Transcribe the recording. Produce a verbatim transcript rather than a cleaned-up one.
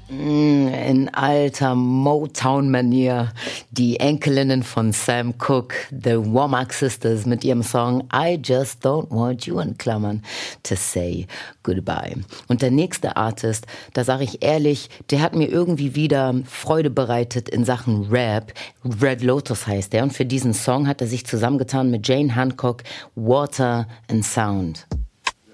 In alter Motown-Manier. Die Enkelinnen von Sam Cooke, The Womack Sisters, mit ihrem Song I Just Don't Want You in Klammern to Say Goodbye. Und der nächste Artist, da sage ich ehrlich, der hat mir irgendwie wieder Freude bereitet in Sachen Rap. Red Lotus heißt der und für diesen Song hat er sich zusammengetan mit Jane Hancock, Water and Sound.